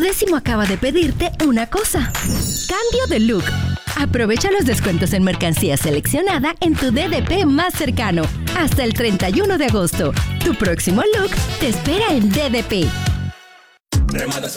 décimo acaba de pedirte una cosa. Cambio de look. Aprovecha los descuentos en mercancía seleccionada en tu DDP más cercano. Hasta el 31 de agosto. Tu próximo look te espera en DDP. Remata